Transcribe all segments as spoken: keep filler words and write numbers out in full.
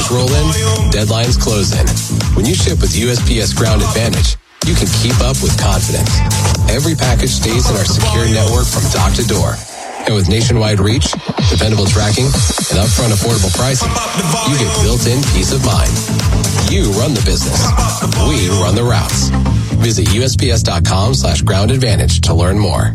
Holidays roll in, deadlines close in. When you ship with U S P S Ground Advantage, you can keep up with confidence. Every package stays in our secure network from dock to door. And with nationwide reach, dependable tracking, and upfront affordable pricing, you get built-in peace of mind. You run the business. We run the routes. Visit U S P S dot com slash ground advantage to learn more.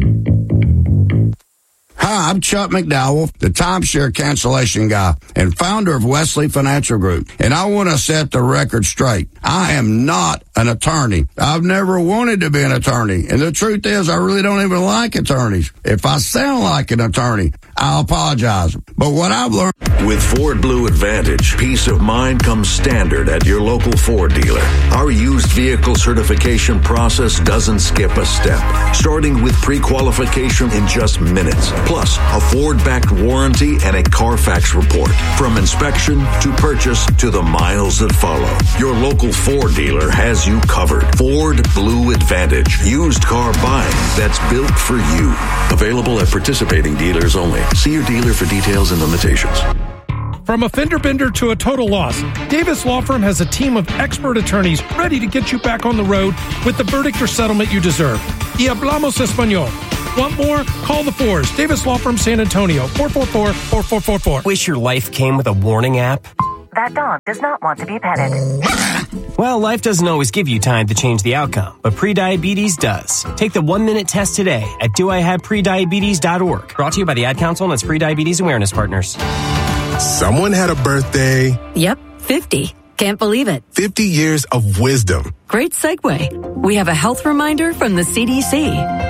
Hi, I'm Chuck McDowell, the timeshare cancellation guy and founder of Wesley Financial Group. And I want to set the record straight. I am not an attorney. I've never wanted to be an attorney. And the truth is, I really don't even like attorneys. If I sound like an attorney, I apologize. But what I've learned... With Ford Blue Advantage, peace of mind comes standard at your local Ford dealer. Our used vehicle certification process doesn't skip a step, starting with pre-qualification in just minutes. Plus, a Ford-backed warranty and a Carfax report. From inspection to purchase to the miles that follow. Your local Ford dealer has you covered. Ford Blue Advantage. Used car buying that's built for you. Available at participating dealers only. See your dealer for details and limitations. From a fender bender to a total loss, Davis Law Firm has a team of expert attorneys ready to get you back on the road with the verdict or settlement you deserve. Y hablamos español. Want more? Call the Fours. Davis Law Firm San Antonio, four four four, four four four four. Wish your life came with a warning app? That dog does not want to be petted. Well, life doesn't always give you time to change the outcome, but prediabetes does. Take the one-minute test today at do I have prediabetes dot org. Brought to you by the Ad Council and its Prediabetes Awareness Partners. Someone had a birthday. Yep, fifty. Can't believe it. fifty years of wisdom. Great segue. We have a health reminder from the C D C.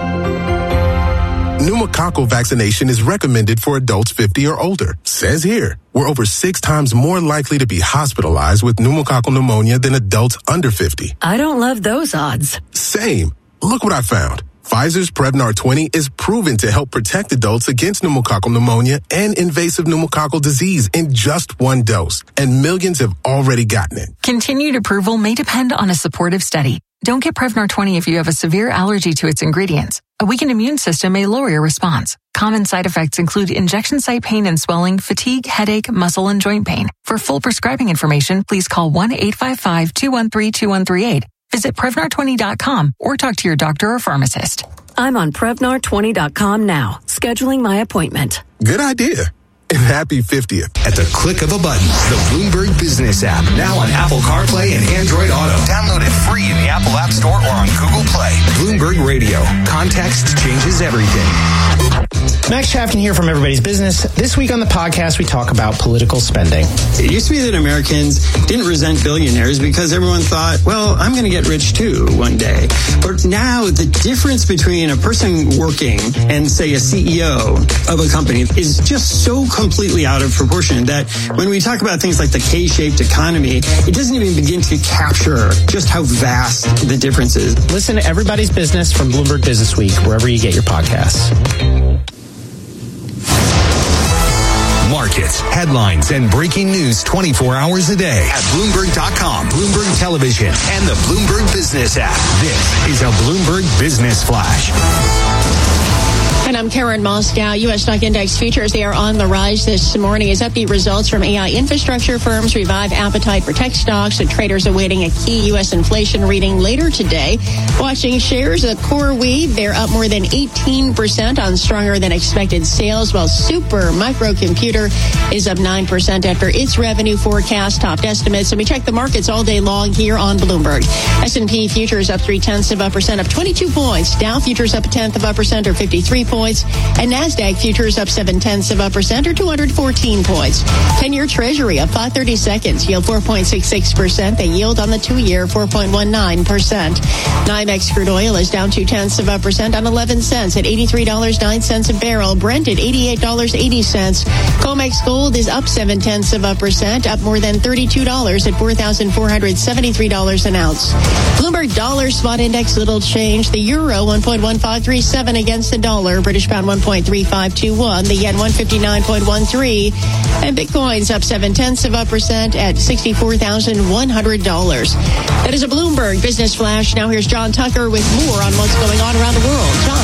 Pneumococcal vaccination is recommended for adults fifty or older. Says here, we're over six times more likely to be hospitalized with pneumococcal pneumonia than adults under fifty. I don't love those odds. Same. Look what I found. Pfizer's Prevnar twenty is proven to help protect adults against pneumococcal pneumonia and invasive pneumococcal disease in just one dose. And millions have already gotten it. Continued approval may depend on a supportive study. Don't get Prevnar twenty if you have a severe allergy to its ingredients. A weakened immune system may lower your response. Common side effects include injection site pain and swelling, fatigue, headache, muscle, and joint pain. For full prescribing information, please call one eight five five, two one three, two one three eight. Visit Prevnar twenty dot com or talk to your doctor or pharmacist. I'm on Prevnar twenty dot com now, scheduling my appointment. Good idea. And happy fiftieth. At the click of a button, the Bloomberg Business app. Now on Apple CarPlay and Android Auto. Download it free in the Apple App Store or on Google Play. Bloomberg Radio. Context changes everything. Max Chapkin here from Everybody's Business. This week on the podcast, we talk about political spending. It used to be that Americans didn't resent billionaires because everyone thought, well, I'm going to get rich too one day. But now the difference between a person working and, say, a C E O of a company is just so completely out of proportion that when we talk about things like the K-shaped economy, it doesn't even begin to capture just how vast the difference is. Listen to Everybody's Business from Bloomberg Business Week, wherever you get your podcasts. Markets, headlines, and breaking news twenty-four hours a day at Bloomberg dot com, Bloomberg Television, and the Bloomberg Business app. This is a Bloomberg Business Flash. And I'm Karen Moscow. U S stock index futures, they are on the rise this morning as upbeat results from A I infrastructure firms revive appetite for tech stocks, and traders awaiting a key U S inflation reading later today. Watching shares of CoreWeave, they're up more than eighteen percent on stronger than expected sales, while Super Microcomputer is up nine percent after its revenue forecast topped estimates. And we check the markets all day long here on Bloomberg. S and P futures up three tenths of a percent, up twenty-two points. Dow futures up a tenth of a percent, or fifty-three points. And NASDAQ futures up seven tenths of a percent, or two hundred fourteen points. ten-year Treasury up five thirty-seconds, yield four point six six percent. The yield on the two-year four point one nine percent. NYMEX crude oil is down two tenths of a percent on eleven cents at eighty-three dollars and nine cents a barrel. Brent at eighty-eight dollars and eighty cents. COMEX gold is up seven tenths of a percent, up more than thirty-two dollars at four thousand four hundred seventy-three dollars an ounce. Bloomberg dollar spot index little change. The euro one point one five three seven against the dollar. British pound one point three five two one. The yen one fifty-nine point one three. And Bitcoin's up seven tenths of a percent at sixty-four thousand one hundred dollars. That is a Bloomberg Business Flash. Now here's John Tucker with more on what's going on around the world. John.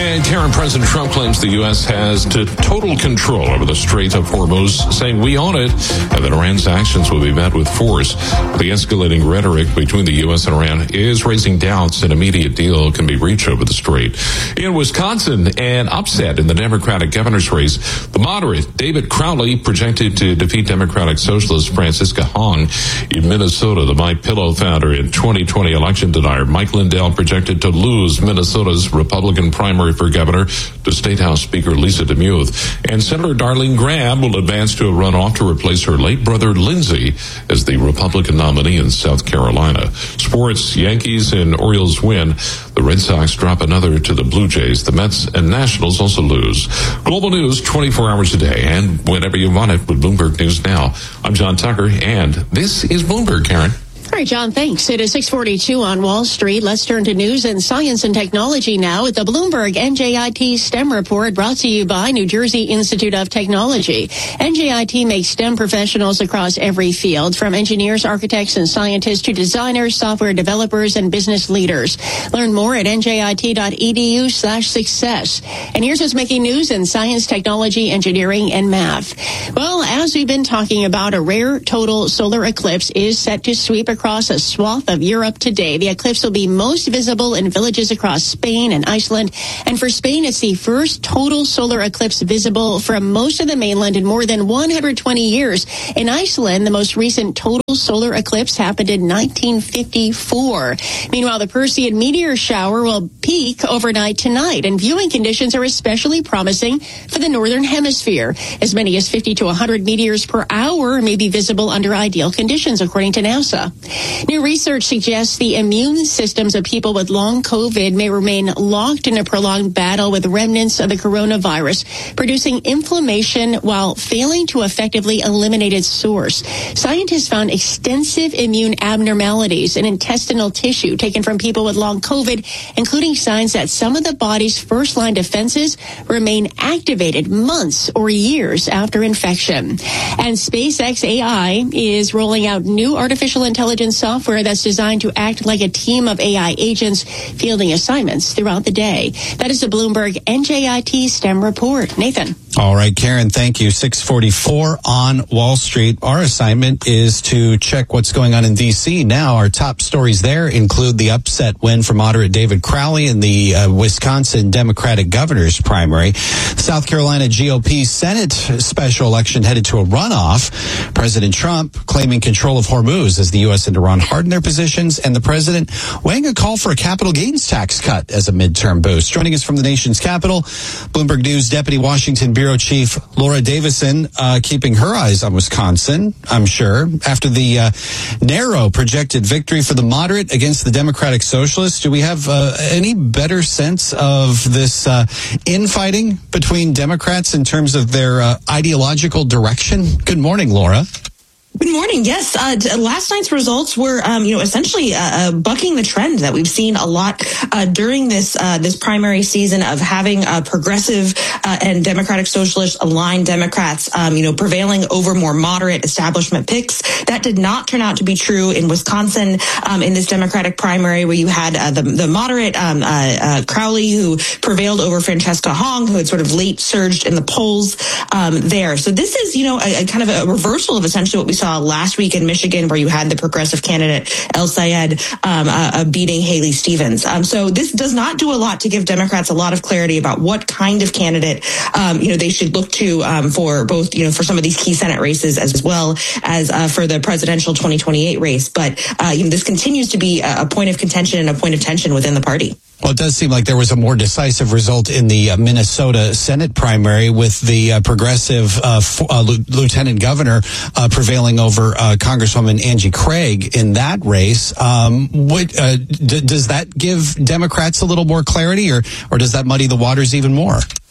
And Karen, President Trump claims the U S has to total control over the Strait of Hormuz, saying we own it, and that Iran's actions will be met with force. The escalating rhetoric between the U S and Iran is raising doubts an immediate deal can be reached over the strait. In Wisconsin, an upset in the Democratic governor's race. The moderate David Crowley projected to defeat Democratic Socialist Francisca Hong. In Minnesota, the My Pillow founder and twenty twenty election denier Mike Lindell projected to lose Minnesota's Republican primary for governor to State House Speaker Lisa DeMuth. And Senator Darlene Graham will advance to a runoff to replace her late brother Lindsey as the Republican nominee in South Carolina. Sports, Yankees and Orioles win. The Red Sox drop another to the Blue Jays. The Mets and Nationals also lose. Global news twenty-four hours a day and whenever you want it with Bloomberg News Now. I'm John Tucker, and this is Bloomberg, Karen. All right, John, thanks. It is six forty-two on Wall Street. Let's turn to news and science and technology now with the Bloomberg N J I T STEM report brought to you by New Jersey Institute of Technology. N J I T makes STEM professionals across every field, from engineers, architects, and scientists to designers, software developers, and business leaders. Learn more at njit.edu slash success. And here's what's making news in science, technology, engineering, and math. Well, as we've been talking about, a rare total solar eclipse is set to sweep across a swath of Europe today. The eclipse will be most visible in villages across Spain and Iceland. And for Spain, it's the first total solar eclipse visible from most of the mainland in more than one hundred twenty years. In Iceland, the most recent total solar eclipse happened in nineteen fifty-four. Meanwhile, the Perseid meteor shower will peak overnight tonight, and viewing conditions are especially promising for the northern hemisphere. As many as fifty to one hundred meteors per hour may be visible under ideal conditions, according to NASA. New research suggests the immune systems of people with long COVID may remain locked in a prolonged battle with remnants of the coronavirus, producing inflammation while failing to effectively eliminate its source. Scientists found extensive immune abnormalities in intestinal tissue taken from people with long COVID, including signs that some of the body's first-line defenses remain activated months or years after infection. And SpaceX A I is rolling out new artificial intelligence software that's designed to act like a team of A I agents fielding assignments throughout the day. That is the Bloomberg N J I T STEM report. Nathan. All right, Karen, thank you. six forty-four on Wall Street. Our assignment is to check what's going on in D C now. Our top stories there include the upset win for moderate David Crowley in the uh, Wisconsin Democratic governor's primary. South Carolina G O P Senate special election headed to a runoff. President Trump claiming control of Hormuz as the U S and Iran harden their positions, and the president weighing a call for a capital gains tax cut as a midterm boost. Joining us from the nation's capital, Bloomberg News Deputy Washington Bureau Chief Laura Davison, uh, keeping her eyes on Wisconsin, I'm sure, after the uh, narrow projected victory for the moderate against the Democratic Socialists. Do we have uh, any better sense of this uh, infighting between Democrats in terms of their uh, ideological direction? Good morning, Laura. Good morning. Yes, uh, last night's results were, um, you know, essentially uh, uh, bucking the trend that we've seen a lot uh, during this uh, this primary season of having uh, progressive uh, and Democratic Socialist aligned Democrats, um, you know, prevailing over more moderate establishment picks. That did not turn out to be true in Wisconsin um, in this Democratic primary, where you had uh, the the moderate um, uh, uh, Crowley, who prevailed over Francisca Hong, who had sort of late surged in the polls um, there. So this is, you know, a, a kind of a reversal of essentially what we saw last week in Michigan, where you had the progressive candidate El Sayed um, uh, uh, beating Haley Stevens. Um, so this does not do a lot to give Democrats a lot of clarity about what kind of candidate um, you know they should look to um, for both, you know, for some of these key Senate races as well as uh, for the presidential twenty twenty-eight race. But uh, you know, this continues to be a point of contention and a point of tension within the party. Well, it does seem like there was a more decisive result in the uh, Minnesota Senate primary, with the uh, progressive uh, f- uh, L- lieutenant governor uh, prevailing over uh, Congresswoman Angie Craig in that race. Um, what, uh, d- does that give Democrats a little more clarity, or or does that muddy the waters even more?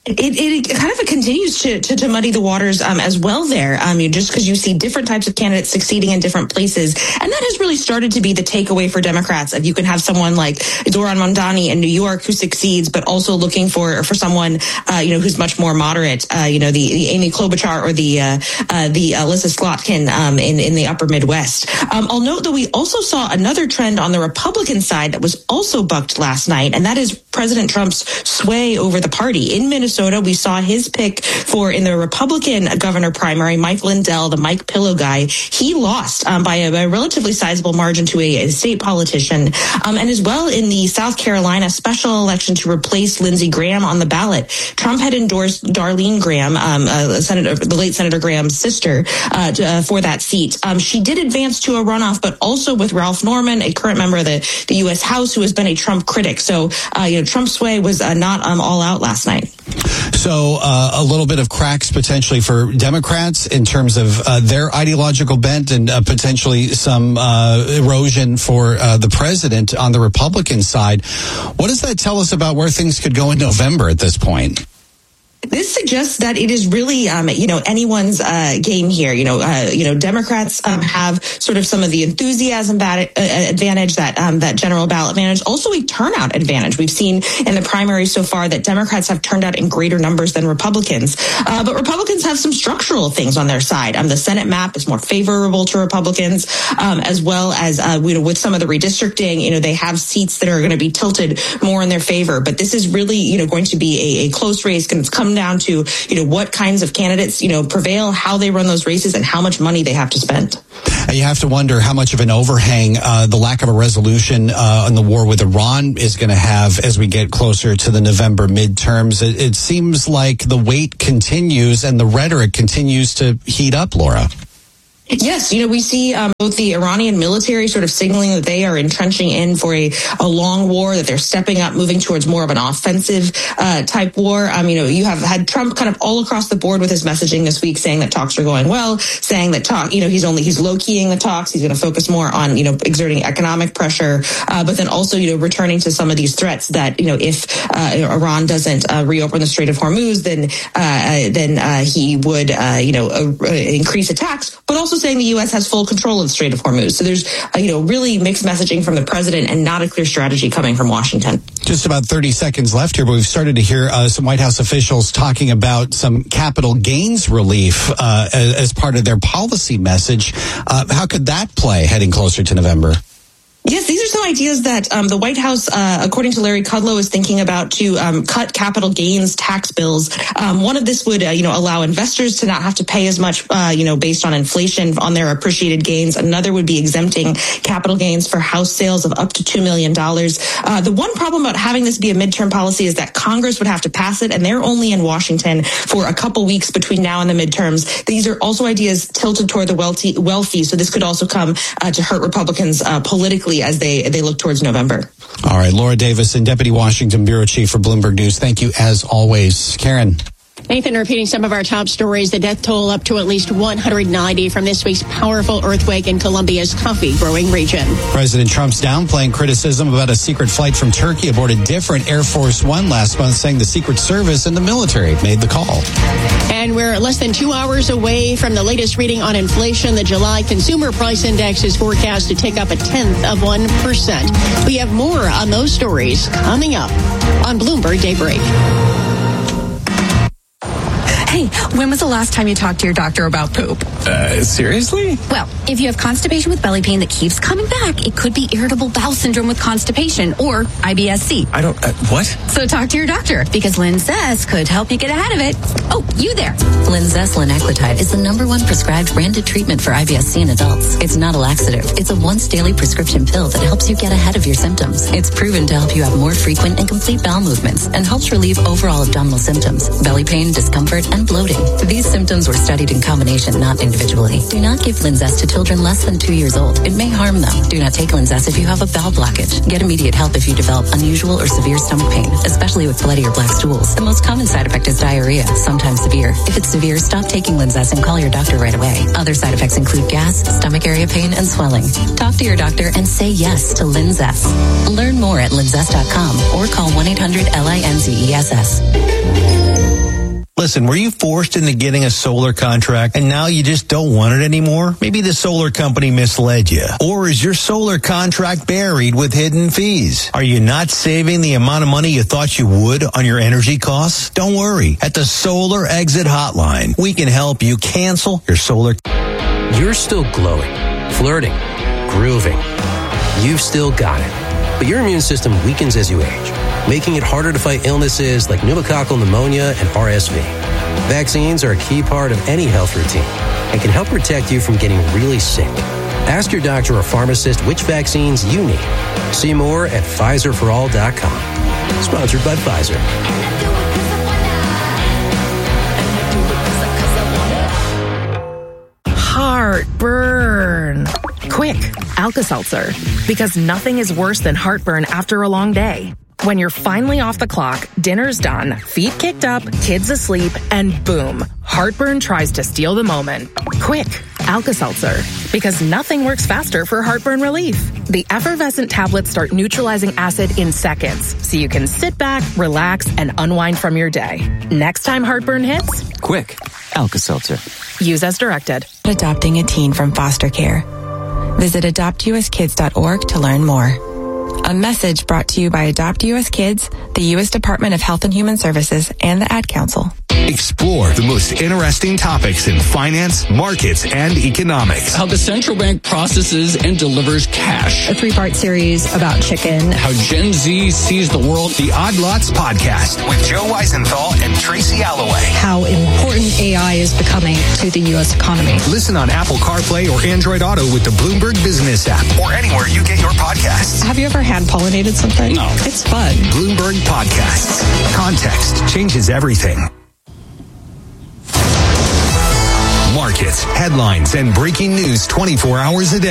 It, it kind of continues to, to, to muddy the waters um, as well there, um, you, just because you see different types of candidates succeeding in different places. And that has really started to be the takeaway for Democrats. If you can have someone like Zohran Mamdani in New York who succeeds, but also looking for for someone uh, you know who's much more moderate, uh, you know, the, the Amy Klobuchar or the uh, uh, the Alyssa Slotkin um, in, in the upper Midwest. Um, I'll note that we also saw another trend on the Republican side that was also bucked last night, and that is President Trump's sway over the party. In Minnesota, we saw his pick for in the Republican governor primary, Mike Lindell, the Mike Pillow guy. He lost um, by a, a relatively sizable margin to a, a state politician. Um, and as well in the South Carolina special election to replace Lindsey Graham on the ballot, Trump had endorsed Darlene Graham, um, uh, Senator, the late Senator Graham's sister, uh, to, uh, for that seat. Um, she did advance to a runoff, but also with Ralph Norman, a current member of the, the U S House who has been a Trump critic. So, uh, you know, Trump's sway was uh, not um, all out last night. So uh, a little bit of cracks potentially for Democrats in terms of uh, their ideological bent and uh, potentially some uh, erosion for uh, the president on the Republican side. What does that tell us about where things could go in November at this point? This suggests that it is really, um, you know, anyone's uh, game here. You know, uh, you know, Democrats um, have sort of some of the enthusiasm bad, uh, advantage that um, that general ballot advantage, also a turnout advantage. We've seen in the primaries so far that Democrats have turned out in greater numbers than Republicans, uh, but Republicans have some structural things on their side. Um, the Senate map is more favorable to Republicans, um, as well as uh, you know, with some of the redistricting. You know, they have seats that are going to be tilted more in their favor. But this is really, you know, going to be a, a close race. Going to come down to, you know, what kinds of candidates, you know, prevail, how they run those races, and how much money they have to spend. And you have to wonder how much of an overhang uh, the lack of a resolution uh, on the war with Iran is going to have as we get closer to the November midterms. It, it seems like the wait continues and the rhetoric continues to heat up, Laura. Yes, you know, we see um, both the Iranian military sort of signaling that they are entrenching in for a, a long war, that they're stepping up, moving towards more of an offensive uh, type war. Um, you know, you have had Trump kind of all across the board with his messaging this week, saying that talks are going well, saying that talk, you know, he's only he's low keying the talks. He's going to focus more on, you know, exerting economic pressure, uh, but then also, you know, returning to some of these threats that, you know, if uh, Iran doesn't uh, reopen the Strait of Hormuz, then uh, then uh, he would, uh, you know, uh, increase attacks, but also saying the U S has full control of the Strait of Hormuz. So there's, uh, you know, really mixed messaging from the president and not a clear strategy coming from Washington. Just about thirty seconds left here, but we've started to hear uh, some White House officials talking about some capital gains relief uh, as, as part of their policy message. Uh, how could that play heading closer to November? Yes, these are some ideas that um, the White House, uh, according to Larry Kudlow, is thinking about to um, cut capital gains tax bills. Um, one of this would, uh, you know, allow investors to not have to pay as much, uh, you know, based on inflation on their appreciated gains. Another would be exempting capital gains for house sales of up to two million dollars. Uh, the one problem about having this be a midterm policy is that Congress would have to pass it, and they're only in Washington for a couple weeks between now and the midterms. These are also ideas tilted toward the wealthy, wealthy so this could also come uh, to hurt Republicans uh, politically as they, they look towards November. All right, Laura Davison, Deputy Washington Bureau Chief for Bloomberg News. Thank you as always. Karen. Nathan, repeating some of our top stories, the death toll up to at least one hundred ninety from this week's powerful earthquake in Colombia's coffee-growing region. President Trump's downplaying criticism about a secret flight from Turkey aboard a different Air Force One last month, saying the Secret Service and the military made the call. And we're less than two hours away from the latest reading on inflation. The July Consumer Price Index is forecast to tick up a tenth of one percent. We have more on those stories coming up on Bloomberg Daybreak. Hey, when was the last time you talked to your doctor about poop? Uh, seriously? Well, if you have constipation with belly pain that keeps coming back, it could be irritable bowel syndrome with constipation or I B S C. I don't, uh, what? So talk to your doctor because Linzess could help you get ahead of it. Oh, you there. Linzess linaclotide is the number one prescribed branded treatment for I B S C in adults. It's not a laxative. It's a once daily prescription pill that helps you get ahead of your symptoms. It's proven to help you have more frequent and complete bowel movements and helps relieve overall abdominal symptoms, belly pain, discomfort, and bloating. These symptoms were studied in combination, not individually. Do not give Linzess to children less than two years old. It may harm them. Do not take Linzess if you have a bowel blockage. Get immediate help if you develop unusual or severe stomach pain, especially with bloody or black stools. The most common side effect is diarrhea, sometimes severe. If it's severe, stop taking Linzess and call your doctor right away. Other side effects include gas, stomach area pain, and swelling. Talk to your doctor and say yes to Linzess. Learn more at linzess dot com or call one eight hundred L I N Z E S S. Listen, were you forced into getting a solar contract and now you just don't want it anymore? Maybe the solar company misled you. Or is your solar contract buried with hidden fees? Are you not saving the amount of money you thought you would on your energy costs? Don't worry. At the Solar Exit Hotline, we can help you cancel your solar. You're still glowing, flirting, grooving. You've still got it. But your immune system weakens as you age, making it harder to fight illnesses like pneumococcal pneumonia and R S V. Vaccines are a key part of any health routine and can help protect you from getting really sick. Ask your doctor or pharmacist which vaccines you need. See more at Pfizer for all dot com. Sponsored by Pfizer. Heartburn. Quick, Alka-Seltzer. Because nothing is worse than heartburn after a long day. When you're finally off the clock, dinner's done, feet kicked up, kids asleep, and boom, heartburn tries to steal the moment. Quick, Alka-Seltzer. Because nothing works faster for heartburn relief. The effervescent tablets start neutralizing acid in seconds, so you can sit back, relax, and unwind from your day. Next time heartburn hits, quick, Alka-Seltzer. Use as directed. Adopting a teen from foster care. Visit adopt u s kids dot org to learn more. A message brought to you by Adopt U S Kids, the U S Department of Health and Human Services, and the Ad Council. Explore the most interesting topics in finance, markets, and economics. How the central bank processes and delivers cash. A three-part series about chicken. How Gen Z sees the world. The Odd Lots Podcast with Joe Weisenthal and Tracy Alloway. How important A I is becoming to the U S economy. Listen on Apple CarPlay or Android Auto with the Bloomberg Business app or anywhere you get your podcasts. Have you ever hand-pollinated something? No. It's fun. Bloomberg Podcasts. Context changes everything. Markets, headlines, and breaking news twenty-four hours a day.